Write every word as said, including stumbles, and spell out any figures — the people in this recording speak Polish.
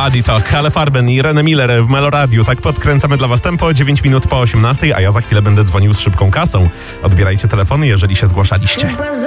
Body Talk, Ale Farben i René Miller w Meloradiu. Tak podkręcamy dla was tempo, dziewięć minut po osiemnastej, a ja za chwilę będę dzwonił z szybką kasą. Odbierajcie telefony, jeżeli się zgłaszaliście.